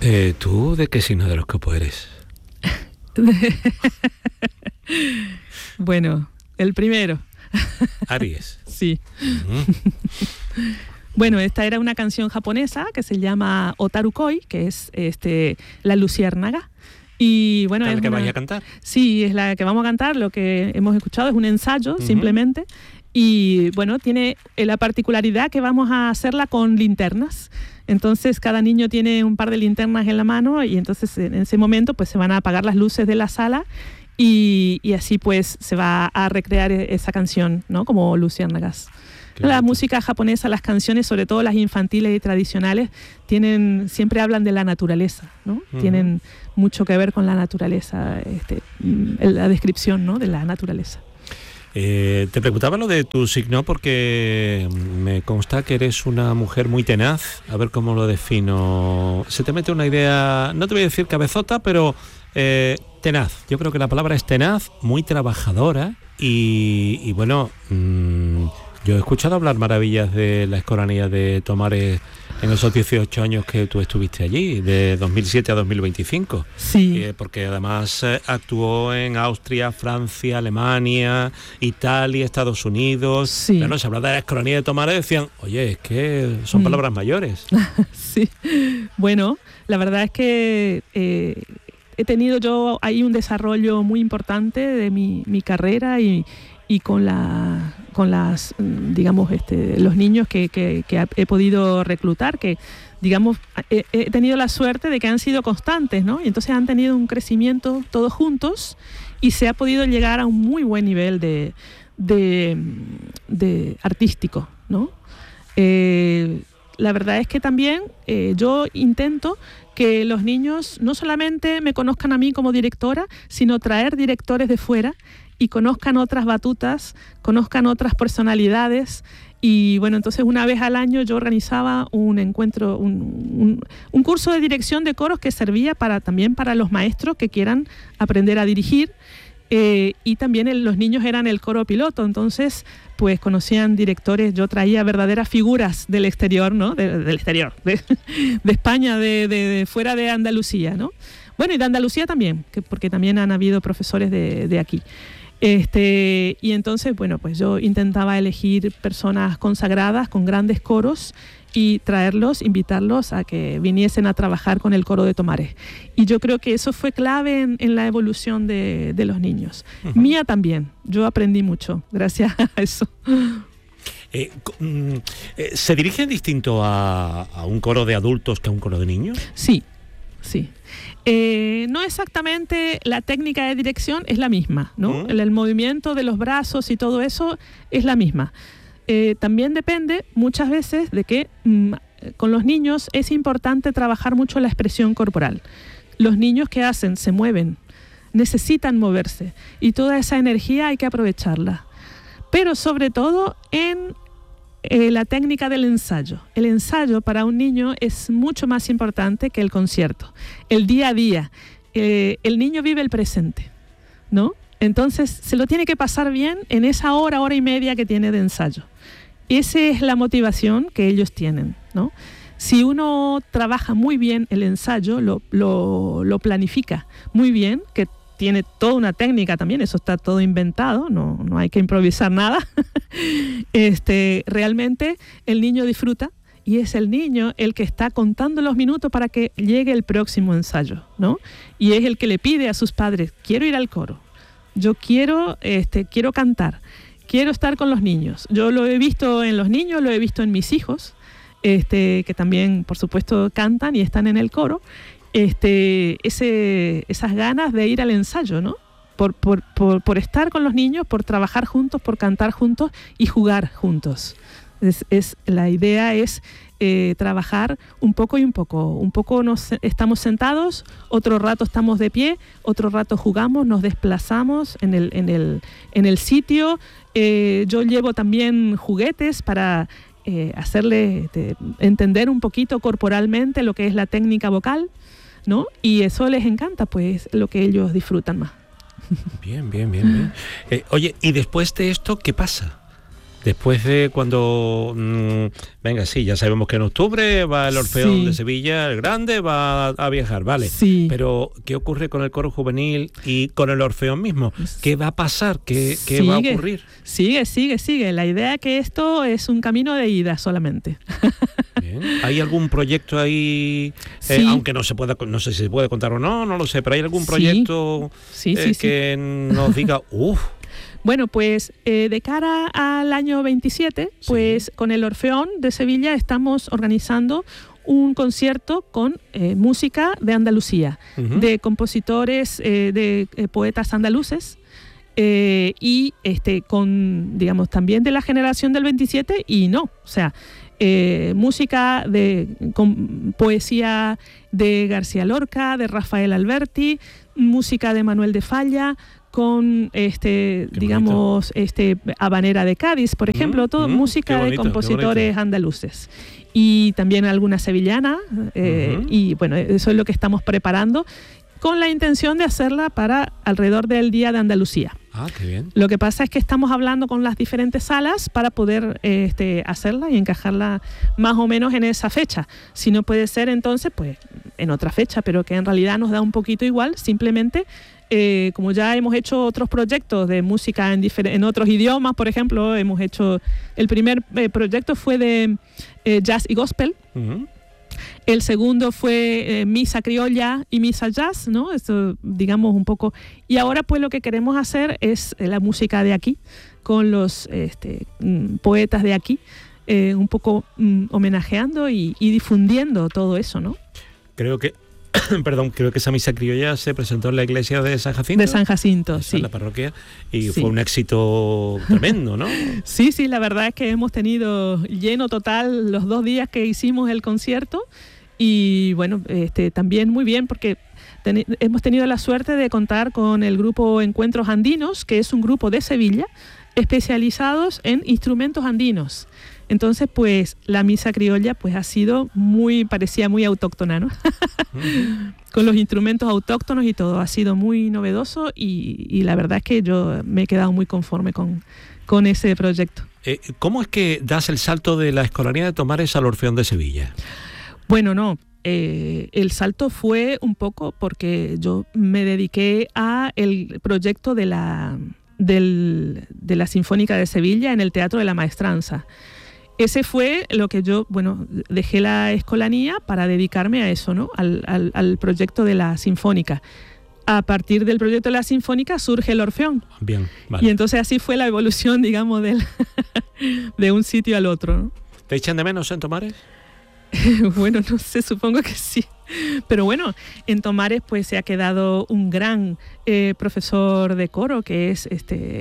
¿Tú de qué signo de horóscopo eres? Bueno, el primero. Aries. Sí. Bueno, esta era una canción japonesa que se llama Otarukoi, que es la luciérnaga. Y bueno, ¿Es la que vais a cantar? Sí, es la que vamos a cantar. Lo que hemos escuchado es un ensayo, simplemente. Y bueno, tiene la particularidad que vamos a hacerla con linternas. Entonces cada niño tiene un par de linternas en la mano y entonces en ese momento pues se van a apagar las luces de la sala y así pues se va a recrear esa canción, ¿no? Como luciérnagas. La música japonesa, las canciones, sobre todo las infantiles y tradicionales, siempre hablan de la naturaleza, ¿no? Tienen mucho que ver con la naturaleza, la descripción, ¿no? de la naturaleza. Te preguntaba lo de tu signo porque me consta que eres una mujer muy tenaz. A ver cómo lo defino. Se te mete una idea, no te voy a decir cabezota, pero tenaz. Yo creo que la palabra es tenaz, muy trabajadora y bueno, yo he escuchado hablar maravillas de la escolanía de Tomares en esos 18 años que tú estuviste allí, de 2007 a 2025. Sí. Porque además actuó en Austria, Francia, Alemania, Italia, Estados Unidos. Sí. Bueno, se hablaba de la escolanía de Tomares, decían, oye, es que son palabras mayores. Sí. Bueno, la verdad es que he tenido yo ahí un desarrollo muy importante de mi carrera y con las digamos los niños que he podido reclutar, que digamos he tenido la suerte de que han sido constantes, ¿no? Y entonces han tenido un crecimiento todos juntos y se ha podido llegar a un muy buen nivel de artístico, ¿no? La verdad es que también yo intento que los niños no solamente me conozcan a mí como directora, sino traer directores de fuera y conozcan otras batutas, conozcan otras personalidades. Y bueno, entonces una vez al año yo organizaba un encuentro, un curso de dirección de coros que servía también para los maestros que quieran aprender a dirigir. Y también los niños eran el coro piloto, entonces pues conocían directores. Yo traía verdaderas figuras del exterior, ¿no? Del exterior, de España, de fuera de Andalucía, ¿no? Bueno, y de Andalucía también, porque también han habido profesores de aquí. Y entonces, bueno, pues yo intentaba elegir personas consagradas con grandes coros y invitarlos a que viniesen a trabajar con el coro de Tomares. Y yo creo que eso fue clave en la evolución de los niños. Mía también, yo aprendí mucho gracias a eso. ¿Se dirigen distinto a un coro de adultos que a un coro de niños? Sí. No exactamente, la técnica de dirección es la misma, ¿no? El movimiento de los brazos y todo eso es la misma. También depende muchas veces de que con los niños es importante trabajar mucho la expresión corporal. Los niños, ¿qué hacen? Se mueven, necesitan moverse y toda esa energía hay que aprovecharla. Pero sobre todo en la técnica del ensayo. El ensayo para un niño es mucho más importante que el concierto. El día a día. El niño vive el presente, ¿no? Entonces se lo tiene que pasar bien en esa hora y media que tiene de ensayo. Esa es la motivación que ellos tienen, ¿no? Si uno trabaja muy bien el ensayo, lo planifica muy bien, que tiene toda una técnica también, eso está todo inventado, no hay que improvisar nada. Realmente el niño disfruta y es el niño el que está contando los minutos para que llegue el próximo ensayo, ¿no? Y es el que le pide a sus padres, quiero ir al coro, yo quiero cantar, quiero estar con los niños. Yo lo he visto en los niños, lo he visto en mis hijos, que también por supuesto cantan y están en el coro. Esas ganas de ir al ensayo, ¿no? Por estar con los niños, por trabajar juntos, por cantar juntos y jugar juntos. La idea es trabajar un poco y un poco. Un poco estamos sentados, otro rato estamos de pie, otro rato jugamos, nos desplazamos en el sitio. Yo llevo también juguetes para hacerle entender un poquito corporalmente lo que es la técnica vocal, ¿no? Y eso les encanta, pues lo que ellos disfrutan más. Bien. Oye, ¿y después de esto qué pasa? después de cuando, venga, sí, ya sabemos que en octubre va el Orfeón de Sevilla, el grande, va a viajar, vale. Sí. Pero, ¿qué ocurre con el coro juvenil y con el Orfeón mismo? ¿Qué va a pasar? ¿Qué va a ocurrir? Sigue. La idea es que esto es un camino de ida solamente. Bien. ¿Hay algún proyecto ahí, aunque no sé si se puede contar o no lo sé, pero hay algún proyecto que nos diga, Bueno, pues de cara al año 27, pues con el Orfeón de Sevilla estamos organizando un concierto con música de Andalucía, de compositores, de poetas andaluces, y con, digamos, también de la generación del 27 y no, o sea, música con poesía de García Lorca, de Rafael Alberti, música de Manuel de Falla, con digamos habanera de Cádiz, por ejemplo, todo música de compositores andaluces y también alguna sevillana, y bueno, eso es lo que estamos preparando con la intención de hacerla para alrededor del Día de Andalucía. Qué bien. Lo que pasa es que estamos hablando con las diferentes salas para poder hacerla y encajarla más o menos en esa fecha. Si no puede ser, entonces, pues en otra fecha, pero que en realidad nos da un poquito igual, simplemente como ya hemos hecho otros proyectos de música en otros idiomas, por ejemplo, hemos hecho, el primer proyecto fue de jazz y gospel. El segundo fue misa criolla y misa jazz, ¿no? Esto, digamos, un poco. Y ahora, pues, lo que queremos hacer es la música de aquí, con los poetas de aquí, un poco homenajeando y difundiendo todo eso, ¿no? Creo que esa misa criolla se presentó en la iglesia de San Jacinto. De San Jacinto, sí. En la parroquia, y fue un éxito tremendo, ¿no? Sí, la verdad es que hemos tenido lleno total los 2 días que hicimos el concierto, y bueno, también muy bien, porque hemos tenido la suerte de contar con el grupo Encuentros Andinos, que es un grupo de Sevilla, especializados en instrumentos andinos. Entonces, pues, la misa criolla, pues, parecía muy autóctona, ¿no? Con los instrumentos autóctonos y todo, ha sido muy novedoso y la verdad es que yo me he quedado muy conforme con ese proyecto. ¿Cómo es que das el salto de la Escolanía de Tomares al Orfeón de Sevilla? Bueno, no, el salto fue un poco porque yo me dediqué a el proyecto de la Sinfónica de Sevilla en el Teatro de la Maestranza. Ese fue lo que yo, dejé la escolanía para dedicarme a eso, ¿no? Al proyecto de la Sinfónica. A partir del proyecto de la Sinfónica surge el Orfeón. Bien, vale. Y entonces así fue la evolución, digamos, de un sitio al otro, ¿no? ¿Te echan de menos en Tomares? Bueno, no sé, supongo que sí. Pero bueno, en Tomares pues se ha quedado un gran profesor de coro, que es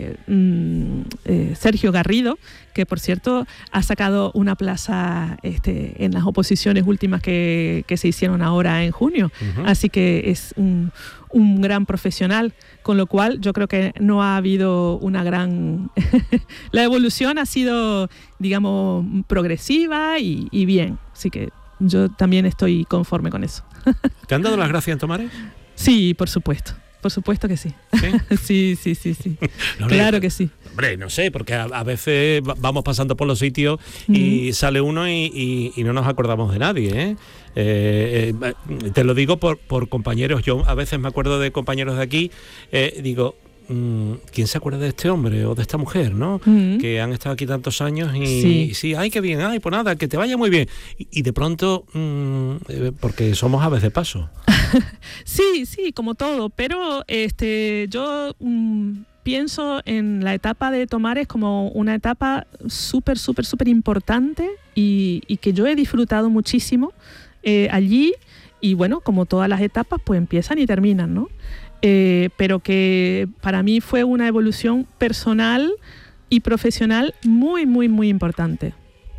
Sergio Garrido, que por cierto ha sacado una plaza en las oposiciones últimas que se hicieron ahora en junio. Así que es un gran profesional, con lo cual yo creo que no ha habido una gran... La evolución ha sido, digamos, progresiva y bien, así que yo también estoy conforme con eso. ¿Te han dado las gracias en Tomares? Sí, por supuesto que sí. Sí. No, claro que sí. Hombre, no sé, porque a veces vamos pasando por los sitios y sale uno y no nos acordamos de nadie, ¿eh? Te lo digo por compañeros. Yo a veces me acuerdo de compañeros de aquí, digo... ¿quién se acuerda de este hombre o de esta mujer, ¿no? Que han estado aquí tantos años y sí, ay, qué bien, ay, pues nada, que te vaya muy bien. Y de pronto, porque somos aves de paso. Sí, como todo, pero yo pienso en la etapa de Tomares como una etapa súper importante y que yo he disfrutado muchísimo allí, y bueno, como todas las etapas, pues empiezan y terminan, ¿no? Pero que para mí fue una evolución personal y profesional muy importante.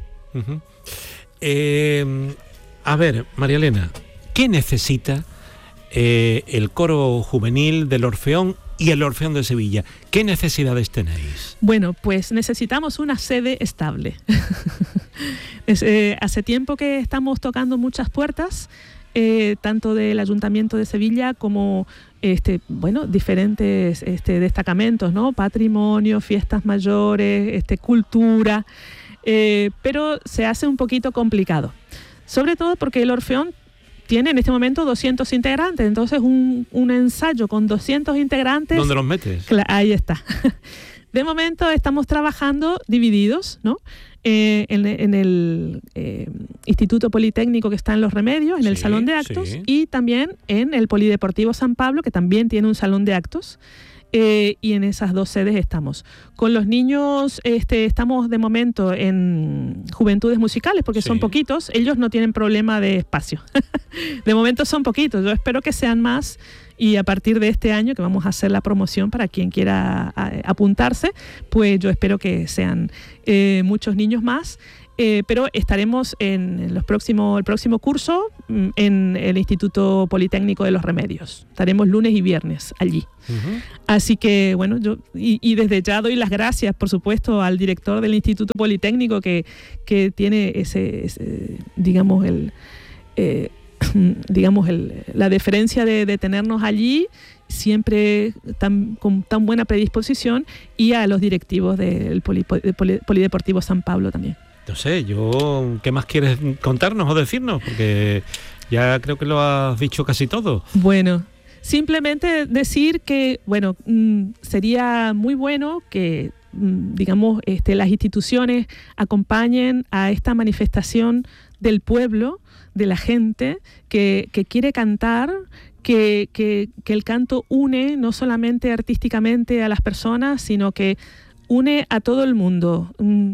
A ver, María Elena, ¿qué necesita el coro juvenil del Orfeón y el Orfeón de Sevilla? ¿Qué necesidades tenéis? Bueno, pues necesitamos una sede estable. Hace tiempo que estamos tocando muchas puertas. tanto del Ayuntamiento de Sevilla como diferentes destacamentos, ¿no? Patrimonio, fiestas mayores, cultura, pero se hace un poquito complicado. Sobre todo porque el Orfeón tiene en este momento 200 integrantes, entonces un ensayo con 200 integrantes... ¿Dónde los metes? Ahí está. De momento estamos trabajando divididos, ¿no? En el Instituto Politécnico que está en Los Remedios, en el Salón de Actos, y también en el Polideportivo San Pablo, que también tiene un salón de actos. Y en esas dos sedes estamos. Con los niños estamos de momento en Juventudes Musicales, porque son poquitos, ellos no tienen problema de espacio. De momento son poquitos, yo espero que sean más, y a partir de este año que vamos a hacer la promoción para quien quiera apuntarse, pues yo espero que sean muchos niños más. Pero estaremos en el próximo curso en el Instituto Politécnico de Los Remedios. Estaremos lunes y viernes allí. Uh-huh. Así que, bueno, yo y desde ya doy las gracias, por supuesto, al director del Instituto Politécnico que tiene la deferencia de tenernos allí, siempre con tan buena predisposición, y a los directivos del Polideportivo San Pablo también. No sé, ¿qué más quieres contarnos o decirnos? Porque ya creo que lo has dicho casi todo. Bueno, simplemente decir que, sería muy bueno que, las instituciones acompañen a esta manifestación del pueblo, de la gente que quiere cantar, que el canto une no solamente artísticamente a las personas, sino que une a todo el mundo,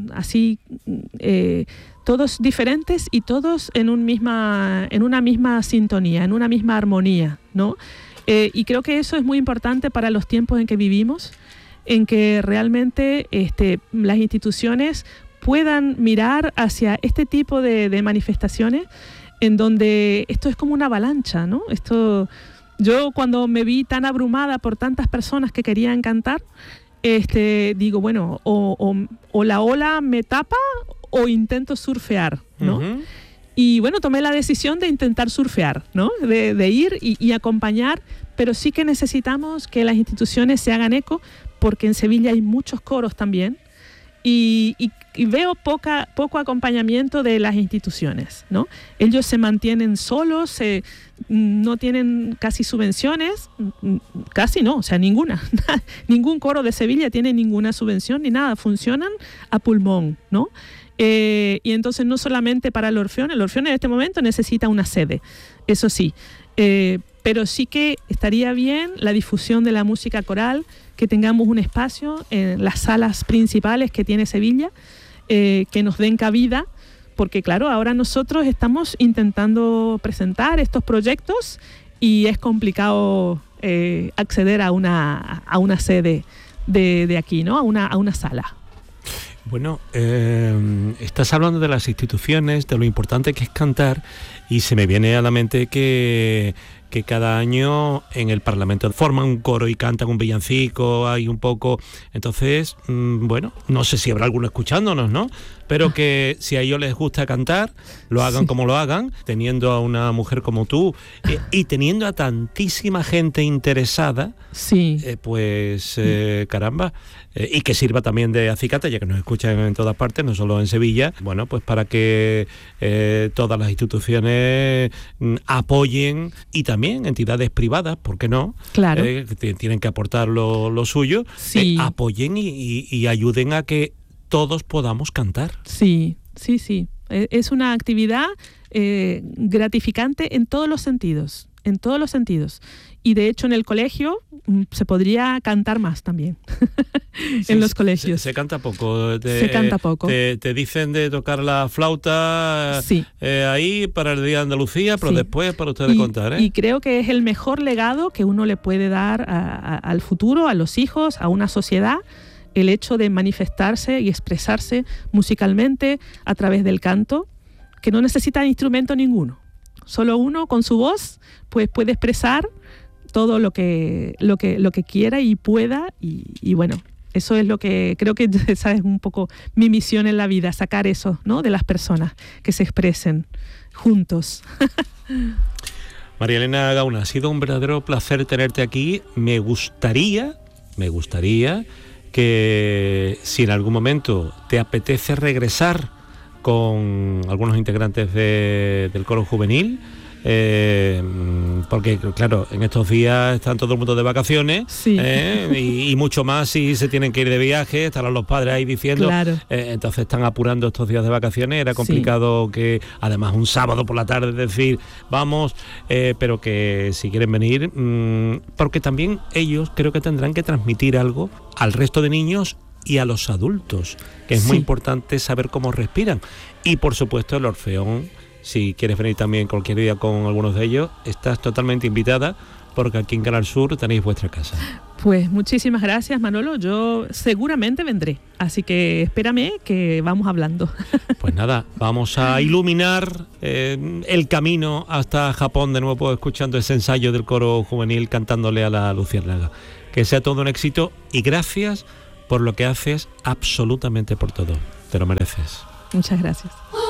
todos diferentes y todos en una misma sintonía, en una misma armonía, ¿no? Y creo que eso es muy importante para los tiempos en que vivimos, en que realmente las instituciones puedan mirar hacia este tipo de manifestaciones, en donde esto es como una avalancha, ¿no? Yo cuando me vi tan abrumada por tantas personas que querían cantar, digo, bueno, o la ola me tapa o intento surfear, ¿no? Uh-huh. Y bueno, tomé la decisión de intentar surfear, ¿no? De ir y acompañar, pero sí que necesitamos que las instituciones se hagan eco, porque en Sevilla hay muchos coros también, y veo poco acompañamiento de las instituciones, ¿no? Ellos se mantienen solos, no tienen casi subvenciones, casi no, o sea, ninguna. Ningún coro de Sevilla tiene ninguna subvención ni nada, funcionan a pulmón, ¿no? Y entonces no solamente para el Orfeón en este momento necesita una sede, eso sí, pero sí que estaría bien la difusión de la música coral, que tengamos un espacio en las salas principales que tiene Sevilla, que nos den cabida, porque claro, ahora nosotros estamos intentando presentar estos proyectos y es complicado acceder a una sede de aquí, ¿no? A una sala. Bueno, estás hablando de las instituciones, de lo importante que es cantar, y se me viene a la mente que cada año en el Parlamento forman un coro y cantan un villancico, hay un poco... Entonces, no sé si habrá alguno escuchándonos, ¿no? Pero que si a ellos les gusta cantar, lo hagan como lo hagan, teniendo a una mujer como tú y teniendo a tantísima gente interesada, caramba, y que sirva también de acicate, ya que nos escuchan en todas partes, no solo en Sevilla, bueno, pues para que todas las instituciones apoyen, y también entidades privadas, ¿por qué no? Claro. Que tienen que aportar lo suyo, apoyen y ayuden a que todos podamos cantar. Sí. Es una actividad gratificante en todos los sentidos. Y de hecho en el colegio se podría cantar más también. En los colegios. Se canta poco. Se canta poco. Te dicen de tocar la flauta ahí para el Día de Andalucía, pero después para ustedes contar. Y creo que es el mejor legado que uno le puede dar al futuro, a los hijos, a una sociedad, el hecho de manifestarse y expresarse musicalmente a través del canto, que no necesita instrumento ninguno. Solo uno con su voz pues puede expresar todo lo que quiera y pueda, y bueno, eso es lo que creo que esa es un poco mi misión en la vida, sacar eso, ¿no?, de las personas, que se expresen juntos. María Elena Gauna, ha sido un verdadero placer tenerte aquí. Me gustaría que si en algún momento te apetece regresar con algunos integrantes del coro juvenil, porque claro, en estos días están todo el mundo de vacaciones, sí. y mucho más si se tienen que ir de viaje, estarán los padres ahí diciendo, claro. Entonces están apurando estos días de vacaciones, era complicado, sí, que además un sábado por la tarde decir vamos, pero que si quieren venir, porque también ellos creo que tendrán que transmitir algo al resto de niños y a los adultos, que es sí, muy importante saber cómo respiran. Y por supuesto el Orfeón, si quieres venir también cualquier día con algunos de ellos, estás totalmente invitada, porque aquí en Canal Sur tenéis vuestra casa. Pues muchísimas gracias, Manolo. Yo seguramente vendré, así que espérame que vamos hablando. Pues nada, vamos a iluminar el camino hasta Japón de nuevo, escuchando ese ensayo del coro juvenil cantándole a la luciérnaga. Que sea todo un éxito y gracias por lo que haces, absolutamente por todo. Te lo mereces. Muchas gracias.